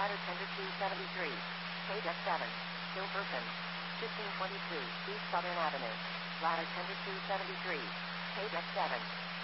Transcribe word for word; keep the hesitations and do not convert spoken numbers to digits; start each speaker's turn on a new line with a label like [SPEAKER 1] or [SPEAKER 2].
[SPEAKER 1] ladder ten to two seventy-three. Page F seven. Hilperton. fifteen twenty-two East Southern Avenue. Ladder ten to two seventy-three. Page F seven.